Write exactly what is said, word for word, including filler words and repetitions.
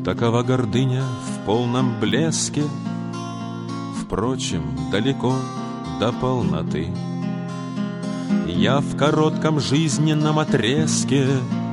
Такова гордыня в полном блеске, впрочем, далеко до полноты. Я в коротком жизненном отрезке